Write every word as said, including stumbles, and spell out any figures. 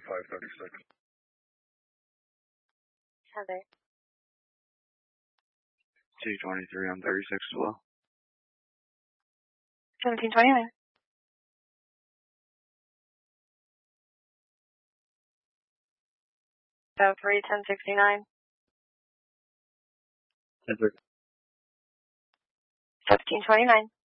five thirty-six. Heather. two twenty-three on thirty-six as well. seventeen twenty-nine. Oh, three ten sixty-nine. Heather. seventeen twenty-nine.